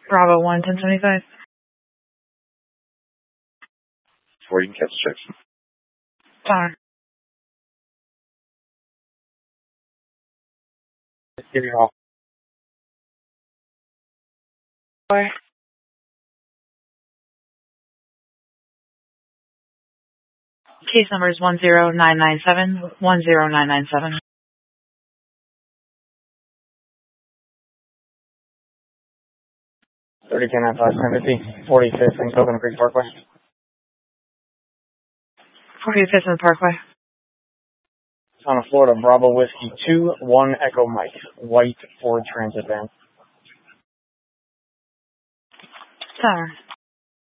Bravo 1, 1075. 4, you can catch checks. Tower. Give you all. 4. Case number is 10997, 10997. 3010 Timothy, 45th and Coconut Creek Parkway. 45th and Parkway. Town of Florida, Bravo Whiskey 2, 1 Echo Mike, white Ford Transit van. Tower.